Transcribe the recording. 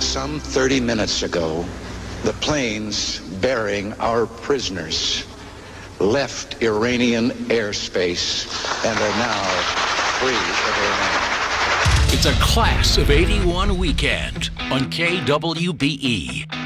Some 30 minutes ago, the planes bearing our prisoners left Iranian airspace and are now free of Iran. It's a Class of '81 weekend on KWBE.